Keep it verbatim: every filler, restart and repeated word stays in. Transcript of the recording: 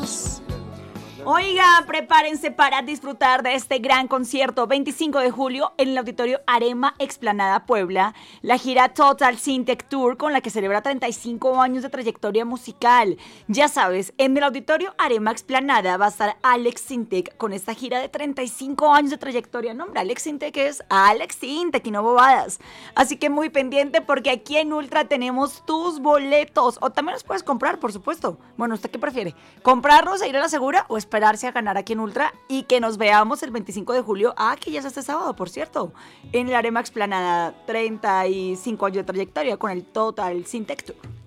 Oigan, prepárense para disfrutar de este gran concierto veinticinco de julio en el Auditorio Arema Explanada Puebla, la gira Total Syntec Tour con la que celebra treinta y cinco años de trayectoria musical. Ya sabes, en el Auditorio Arema Explanada va a estar Alex Syntec con esta gira de treinta y cinco años de trayectoria. No, hombre, Alex Syntec es Alex Syntec y no bobadas. Así que muy pendiente porque aquí en Ultra tenemos tus boletos. O también los puedes comprar, por supuesto. Bueno, ¿usted qué prefiere? ¿Comprarlos e ir a la segura o esperarse a ganar aquí en Ultra y que nos veamos el veinticinco de julio? Ah, que ya es este sábado, por cierto, en el Arema Explanada, treinta y cinco años de trayectoria con el Total Syntec Tour.